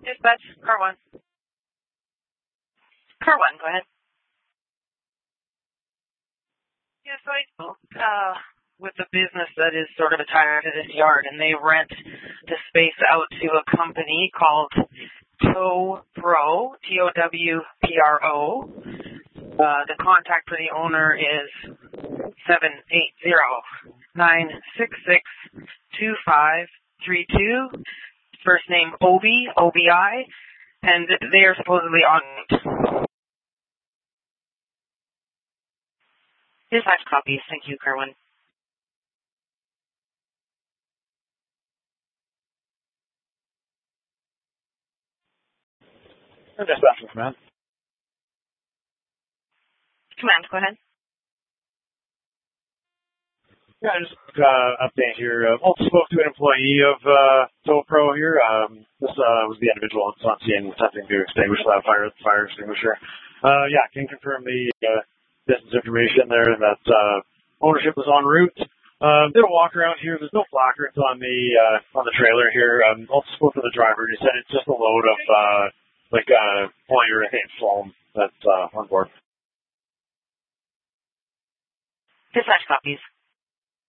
Dispatch, car 1. Car 1, go ahead. Yeah, so I spoke with a business that is sort of attached to this yard, and they rent the space out to a company called TowPro, TOWPRO. The contact for the owner is 780-966-2532. First name Obi, O-B-I, and they are supposedly on route. Dispatch copies. Thank you, Kerwin. Dispatch from Command. Command, go ahead. Yeah, just update here. Also spoke to an employee of TowPro here. This was the individual on scene attempting to extinguish that fire with the fire extinguisher. Yeah, can confirm the distance information there, and that ownership was en route. Did a walk around here. There's no placards on the trailer here. Also spoke to the driver. He said it's just a load of polyurethane foam that's on board. Dispatch copies.